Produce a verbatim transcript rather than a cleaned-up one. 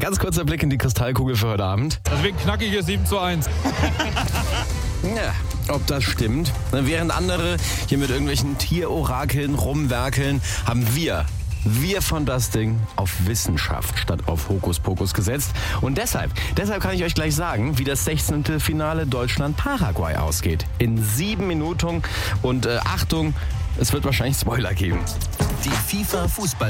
ganz kurzer Blick in die Kristallkugel für heute Abend. Deswegen knackige sieben zu eins. Ja, ob das stimmt. Während andere hier mit irgendwelchen Tierorakeln rumwerkeln, haben wir, wir von das Ding auf Wissenschaft statt auf Hokuspokus gesetzt. Und deshalb, deshalb kann ich euch gleich sagen, wie das sechzehnte Finale Deutschland-Paraguay ausgeht. In sieben Minuten und äh, Achtung, es wird wahrscheinlich Spoiler geben. Die FIFA Fußball